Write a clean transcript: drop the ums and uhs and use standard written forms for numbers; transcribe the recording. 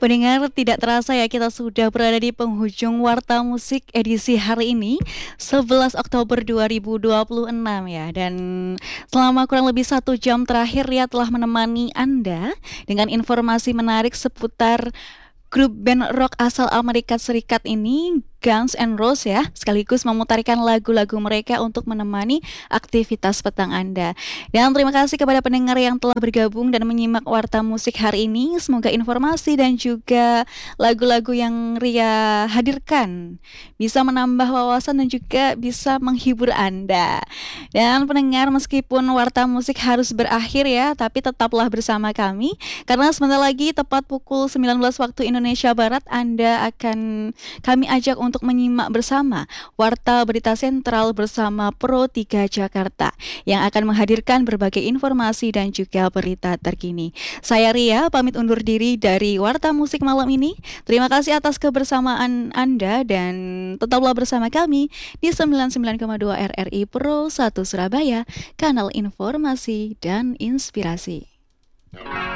Pendengar, tidak terasa ya kita sudah berada di penghujung Warta Musik edisi hari ini 11 Oktober 2026 ya. Dan selama kurang lebih 1 jam terakhir Ria telah menemani Anda dengan informasi menarik seputar grup band rock asal Amerika Serikat ini, Guns N' Roses ya, sekaligus memutarkan lagu-lagu mereka untuk menemani aktivitas petang Anda. Dan terima kasih kepada pendengar yang telah bergabung dan menyimak Warta Musik hari ini. Semoga informasi dan juga lagu-lagu yang Ria hadirkan bisa menambah wawasan dan juga bisa menghibur Anda. Dan pendengar, meskipun Warta Musik harus berakhir ya, tapi tetaplah bersama kami karena sebentar lagi tepat pukul 19 waktu Indonesia Barat kami ajak untuk menyimak bersama Warta Berita Sentral bersama Pro 3 Jakarta yang akan menghadirkan berbagai informasi dan juga berita terkini. Saya Ria pamit undur diri dari Warta Musik malam ini. Terima kasih atas kebersamaan Anda dan tetaplah bersama kami di 99,2 RRI Pro 1 Surabaya, kanal informasi dan inspirasi.